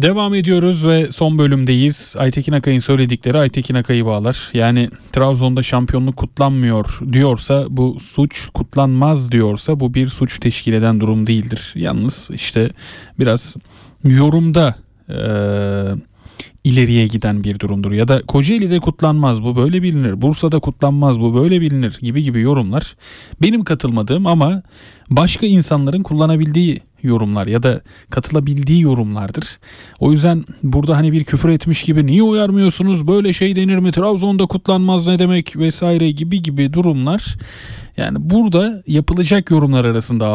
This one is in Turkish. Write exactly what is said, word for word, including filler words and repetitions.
Devam ediyoruz ve son bölümdeyiz. Aytekin Akay'ın söyledikleri Aytekin Akay'ı bağlar. Yani Trabzon'da şampiyonluk kutlanmıyor diyorsa bu suç, kutlanmaz diyorsa bu bir suç teşkil eden durum değildir. Yalnız işte biraz yorumda ee, ileriye giden bir durumdur. Ya da Kocaeli'de kutlanmaz, bu böyle bilinir. Bursa'da kutlanmaz, bu böyle bilinir gibi gibi yorumlar benim katılmadığım ama başka insanların kullanabildiği yorumlar ya da katılabildiği yorumlardır. O yüzden burada hani bir küfür etmiş gibi niye uyarmıyorsunuz, böyle şey denir mi, Trabzon'da kutlanmaz ne demek vesaire gibi gibi durumlar, yani burada yapılacak yorumlar arasında